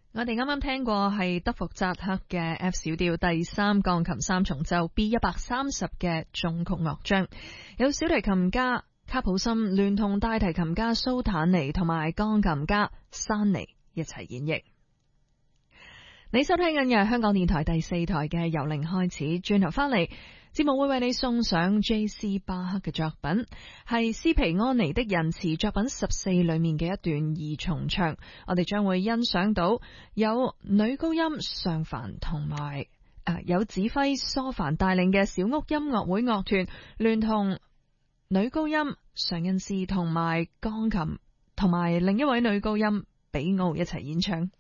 我哋啱啱聽過係德福扎克嘅 F 小調第三鋼琴三重奏 B130 嘅中曲樂章，有小提琴家卡普森聯同大提琴家蘇坦尼同埋鋼琴家山尼一齊演繹。你收聽緊嘅香港電台第4台嘅由零開始，轉頭翻嚟節目會為你送上 J.C. 巴克嘅作品，係斯皮安尼的仁慈作品14裏面嘅一段二重唱。我哋將會欣賞到有女高音尚凡同埋有指揮蘇凡帶領嘅小屋音樂會樂團，聯同女高音常恩斯同埋鋼琴同埋另一位女高音比奧一齊演唱。